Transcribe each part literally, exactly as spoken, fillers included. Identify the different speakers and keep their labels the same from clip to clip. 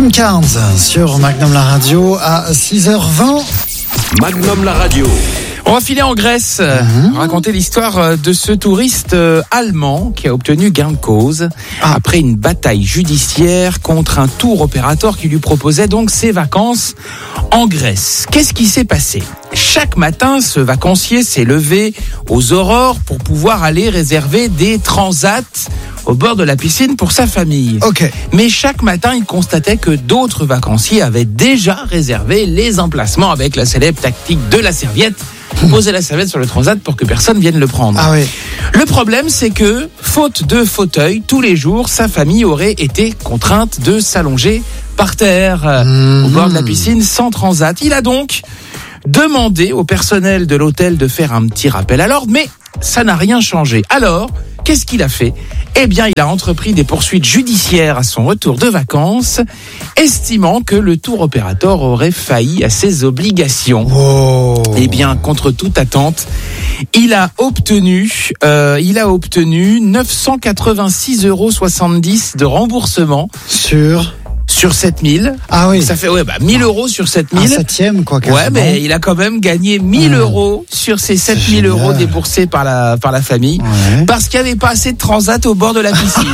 Speaker 1: Kim Carnes sur Magnum la radio à six heures vingt.
Speaker 2: Magnum la radio.
Speaker 3: On va filer en Grèce, mmh. raconter l'histoire de ce touriste allemand qui a obtenu gain de cause ah. après une bataille judiciaire contre un tour opérateur qui lui proposait donc ses vacances en Grèce. Qu'est-ce qui s'est passé ? Chaque matin, ce vacancier s'est levé aux aurores pour pouvoir aller réserver des transats au bord de la piscine pour sa famille.
Speaker 1: Okay.
Speaker 3: Mais chaque matin, il constatait que d'autres vacanciers avaient déjà réservé les emplacements avec la célèbre tactique de la serviette. Poser la serviette sur le transat pour que personne vienne le prendre.
Speaker 1: Ah oui.
Speaker 3: Le problème, c'est que, faute de fauteuil, tous les jours, sa famille aurait été contrainte de s'allonger par terre mmh. au bord de la piscine sans transat. Il a donc demandé au personnel de l'hôtel de faire un petit rappel à l'ordre, mais ça n'a rien changé. Alors, qu'est-ce qu'il a fait ? Eh bien, il a entrepris des poursuites judiciaires à son retour de vacances, estimant que le tour opérateur aurait failli à ses obligations.
Speaker 1: Oh.
Speaker 3: Eh bien, contre toute attente, il a obtenu, euh, il a obtenu neuf cent quatre-vingt-six euros soixante-dix de remboursement
Speaker 1: sur
Speaker 3: sur sept mille.
Speaker 1: Ah oui.
Speaker 3: Ça fait ouais bah mille euros sur sept mille.
Speaker 1: Un septième quoi.
Speaker 3: Ouais, mais il a quand même gagné mille mmh. euros sur ces sept mille euros déboursés par la par la famille
Speaker 1: ouais.
Speaker 3: parce qu'il n'y avait pas assez de transat au bord de la piscine.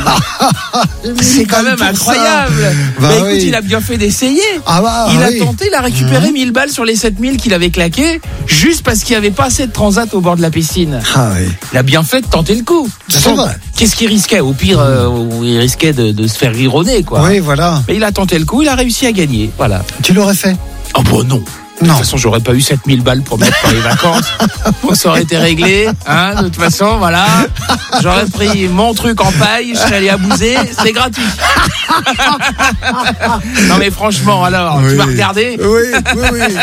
Speaker 3: C'est quand même incroyable.
Speaker 1: Bah
Speaker 3: mais
Speaker 1: oui.
Speaker 3: écoute, il a bien fait d'essayer.
Speaker 1: Ah bah,
Speaker 3: il a
Speaker 1: oui.
Speaker 3: tenté, il a récupéré
Speaker 1: mmh.
Speaker 3: mille balles sur les sept mille qu'il avait claqués juste parce qu'il n'y avait pas assez de transat au bord de la piscine.
Speaker 1: Ah oui.
Speaker 3: Il a bien fait de tenter le coup.
Speaker 1: C'est vrai.
Speaker 3: Qu'est-ce qu'il risquait ? Au pire, euh, il risquait de, de se faire rironner, quoi.
Speaker 1: Oui, voilà.
Speaker 3: Mais il a tenté le coup, il a réussi à gagner. Voilà.
Speaker 1: Tu l'aurais fait ?
Speaker 3: Oh bon, non. De
Speaker 1: Non.
Speaker 3: toute façon, j'aurais pas eu sept mille balles pour mettre pour les vacances. Bon, ça aurait été réglé, hein. De toute façon, voilà. J'aurais pris mon truc en paille, je serais allé à Bouzé, c'est gratuit. Non mais franchement, alors,
Speaker 1: oui.
Speaker 3: tu vas regarder ?
Speaker 1: Oui, oui, oui.